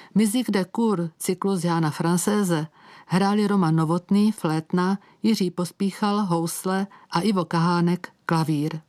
Musique de cour, cyklus Jána Francéze, hráli Roman Novotný, flétna, Jiří Pospíchal, housle a Ivo Kahánek, klavír.